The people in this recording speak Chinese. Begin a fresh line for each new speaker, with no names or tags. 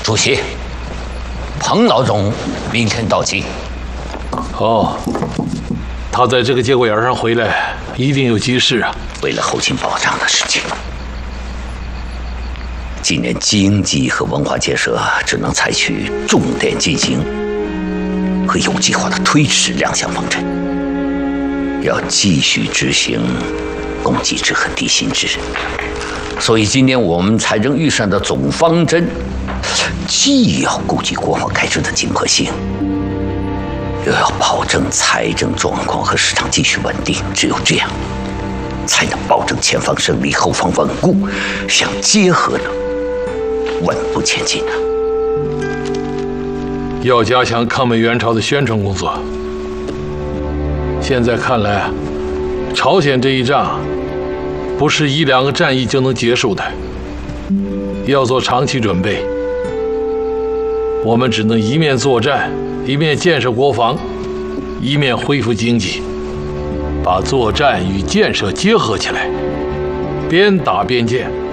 主席，彭老总明天到京。
哦，他在这个节骨眼上回来，一定有急事啊。
为了后勤保障的事情，今年经济和文化建设只能采取重点进行和有计划的推迟两项方针，要继续执行供给制和地心制。所以今年我们财政预算的总方针，既要顾及国防开支的紧迫性，又要保证财政状况和市场继续稳定。只有这样，才能保证前方胜利，后方稳固，相结合的稳步前进呢。
要加强抗美援朝的宣传工作。现在看来，朝鲜这一仗不是1、2个战役就能结束的，要做长期准备。我们只能一面作战，一面建设国防，一面恢复经济，把作战与建设结合起来，边打边建。